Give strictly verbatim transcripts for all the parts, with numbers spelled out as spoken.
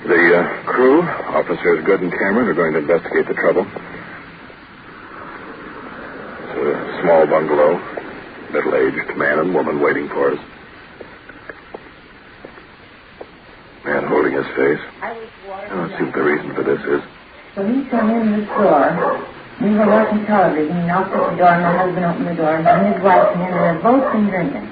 The uh, crew, officers Good and Cameron, are going to investigate the trouble. It's a small bungalow, middle-aged man and woman waiting for us. Man holding his face. Now, let's see what the reason for this is. So he come in the store. We were watching television. He knocked at the door, and my husband opened the door, and his wife came in, and they'd both been drinking.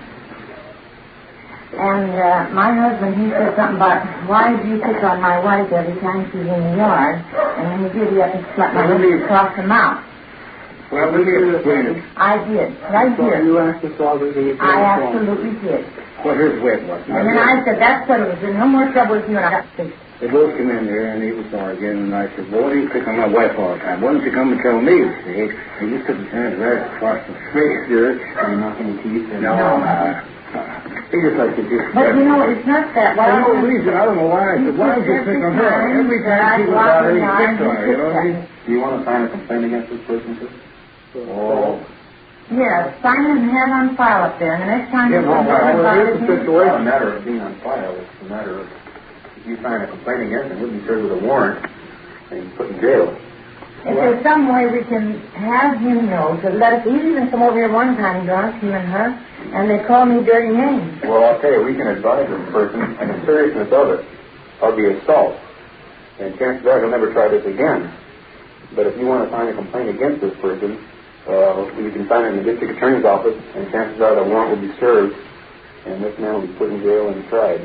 And uh, my husband, he said something about, why do you pick on my wife every time she's in the yard? And when he did, he had to slap my husband across the mouth. Well, let me explain it. I did. Right So here. you asked us all to do it. I absolutely did. Well, here's the way it was. And then I said, that's what it was. There's no more trouble with you, and I got to They both come in there, and he was arguing, and I said, well, what do you pick on my wife all the time? Why don't you come and tell me, you see? And you took his hand right across the face there, and knocking the teeth. And no, no. Uh, he just like to just... But, you know, it's not that. Well, no reason. I don't know why. I said, why don't you pick on her? Every time she was out here, he picked on her, you know? Do you want to sign a complaint against this person, sir? Oh. Yes, sign it and have on file up there. And the next time Yeah, you well, come well, about here's it, the you- It's not a matter of being on file. It's a matter of if you sign a complaint against him, he'll be served with a warrant and put in jail. if there's some way we can have him know to let us, he even come over here one time drunk, him and her, and they call me dirty names. Well, I'll tell you, we can advise this person, and the seriousness of it, of the assault. And chances are he'll never try this again. But if you want to sign a complaint against this person, uh, you can sign it in the district attorney's office, and chances are the warrant will be served, and this man will be put in jail and tried.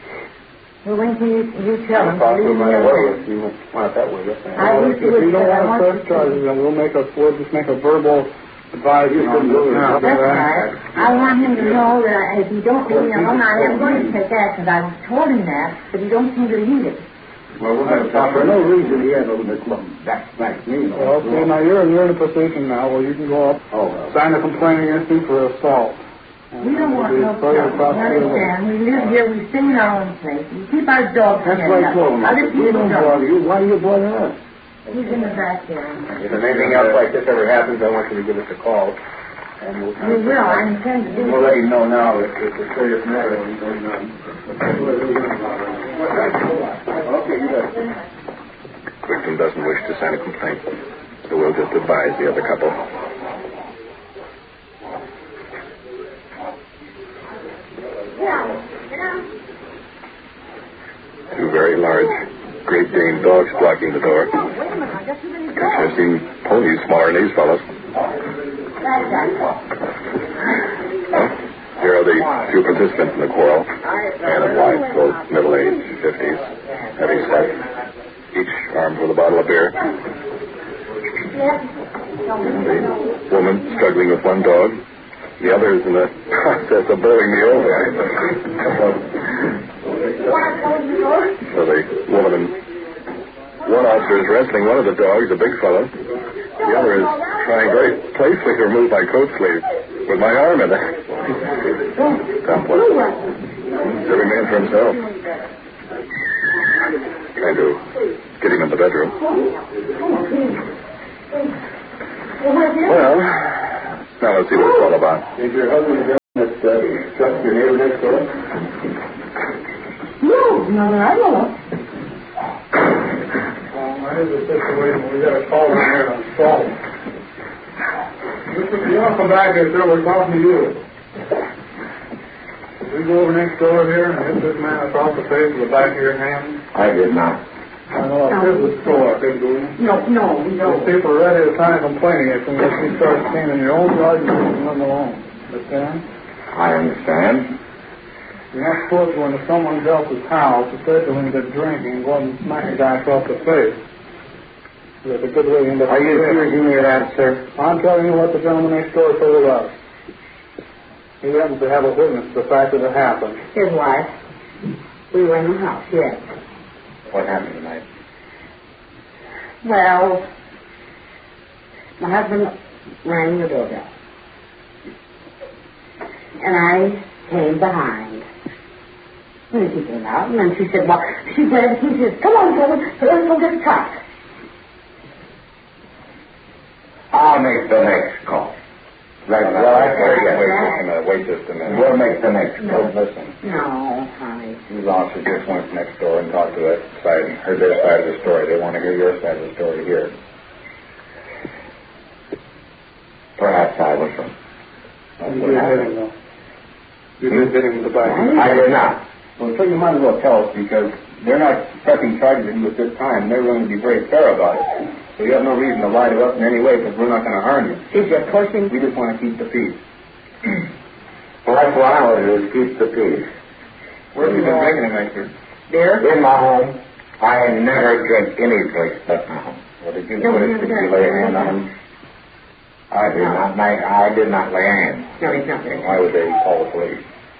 Well, when can you, you tell him to Possibly leave me right away alone? if you want it that way. Yes, ma'am. I Well, wish if you would, you don't but I want want to you press to. charges, then we'll make a, we'll just make a verbal advisory on this now. That's right. I want him to know that if you don't leave me alone, I am going to take action. I told him that, but he don't seem to heed it. Well, we'll have a For proper... no reason he had to back, back me. Well, okay, now you're, you're in a position now where you can go up, Oh, well. sign a complaint against him for assault. We don't want no trouble. You understand? We live here. We stay in our own place. We keep our dogs That's here. right, Chloe. Other We people don't don't. bother you. Why do you bother us? He's in the back there. If there's anything else like this ever happens, I want you to give us a call. And we'll... We will. I intend to do We'll it. let you know now if it's a serious matter. Okay, you bet. Victim doesn't wish to sign a complaint, so we'll just advise the other couple. Two very large Great Dane dogs blocking the door. I've seen ponies smaller than these fellows. Well, here are the two participants in the quarrel. Man and wife, both middle-aged, fifties, heavy set, each armed with a bottle of beer. And the woman struggling with one dog. The other is in the process of bowling me over. So the woman and one officer is wrestling one of the dogs, a big fellow. The other is trying very playfully to remove my coat sleeve with my arm in it. Complex. It's every man for himself. Trying to get him in the bedroom. Well, now let's see what it's all about. Is your husband that uh, struck your neighbor next door? No, no, I won't. Well, here's the situation. We got a call in here on assault. Listen, you want to come back here, sir? We're talking to you. Did we go over next door here and hit this man across the face with the back of your hand? I did not. I know, I did the store, I think, doing it. No, no, we Those don't. people are ready to sign a complaint against him if he starts cleaning your own yard and leaving them alone. Understand? I understand. You're not supposed to go into someone else's house and say to him to drink and go and smack a guy across the face. That's a good way to end up. Are you accusing me of that, sir? I'm telling you what the gentleman next door told us. He happens to have a witness to the fact that it happened. His wife. We were in the house, yes. What happened tonight? Well, my husband rang the doorbell. And I came behind. And she came out, and then she said, well, she said, he says, come on, Kevin, let's go get a truck. I'll make the next call. Right. Well, I tell you, Wait system, uh, wait system. uh, we'll make the next No, call. listen. No, honey. These officers just went next door and talked to that side and heard their side of the story. They want to hear your side of the story here. Perhaps I was wrong. You did hit him, though. You did hit him with the bike. I did not. Well, so you might as well tell us, because they're not pressing charges at you at this time. They're willing to be very fair about it. So you have no reason to lie to us in any way, because we're not going to harm you. Is it pushing? We just want to keep the peace. Well, that's what I want to do, is keep the peace. Where have you been drinking tonight, sir? There? In my home, I never drink any place but my home. Well, did you No, put no, it, did no, you lay a no, hand no. on them? I did not make, I did not lay hands. No, he's not there. Why would they call the police?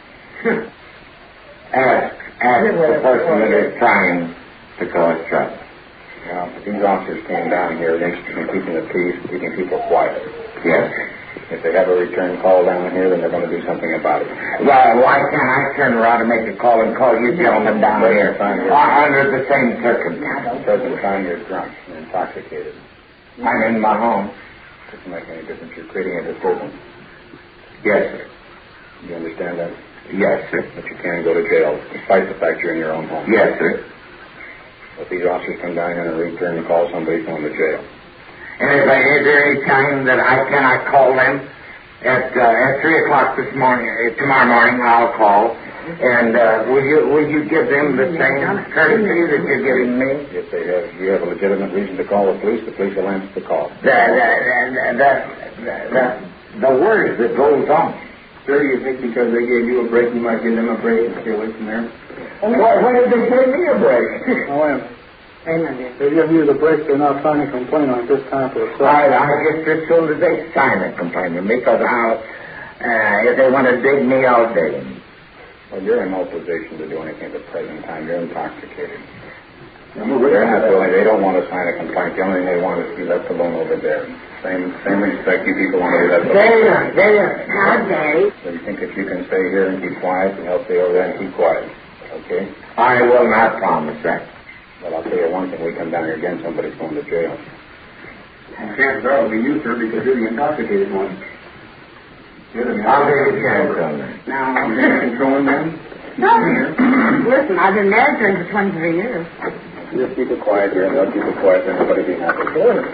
Ask, ask the person that is trying to cause trouble. Yeah, but these officers came down here interested in keeping the peace, keeping people quiet. Yes. If they have a return call down here, then they're going to do something about it. Well, why can't I turn around and make a call and call you gentlemen down here Fine. uh, under the same circumstances? Present time you're drunk and intoxicated. I'm in my home. Doesn't make any difference. You're creating a disturbance. Yes, sir. You understand that? Yes, sir. But you can go to jail, despite the fact you're in your own home. Yes, sir. If these officers come down here and return the call, somebody's going to jail. And if I, is there any time that I cannot call them at uh, at three o'clock this morning? Uh, tomorrow morning, I'll call. And uh, will you will you give them the same courtesy that you're giving me? If they have, you have a legitimate reason to call the police, the police will answer the call. The the the the, the, the words that goes on. Sir, you think because they gave you a break, you might give them a break and stay away from there? Why, why did they give me a break? Oh, I am. Amen. They give you the break, they're not trying to complain on this time for a I, I just as soon as they sign a complaint with me, because I'll, uh, if they want to dig me, I'll dig them. Well, you're in no position to do anything at the present time. You're intoxicated. No, They're not willing. They don't want to sign a complaint. The only thing they want is to be left alone over there. Same same respect. You people want to be left alone. There, there. Now, Daddy. So you think if you can stay here and keep quiet, and I'll stay over there and keep quiet. Okay? I will not promise that. But I'll tell you one thing. We come down here again, somebody's going to jail. Chances are it'll be you, sir, because you're the intoxicated one. You're the I'll take a chance on that. No. You're controlling them? No. Listen, I've been married to him for twenty-three years. Just keep it quiet here, and they'll keep it quiet, and everybody be happy.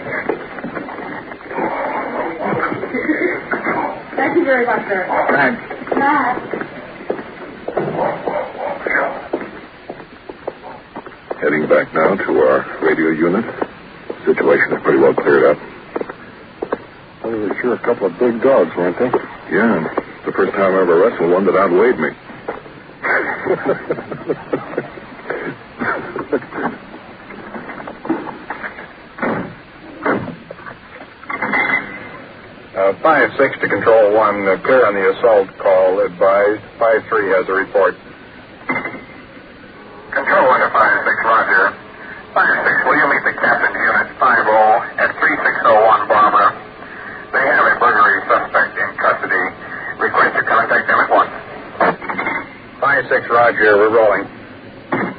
Thank you very much, sir. Thanks. Bye. Heading back now to our radio unit. Situation is pretty well cleared up. Well, they were sure a couple of big dogs, weren't they? Yeah. It's the first time I ever wrestled one that outweighed me. uh, five six to Control one, uh, clear on the assault call, advised. five three has a report. Control one to five six, roger. five six, will you meet the captain's unit five oh at three six oh one Barbara? They have a burglary suspect in custody. Request you contact them at once. five six, roger. We're rolling.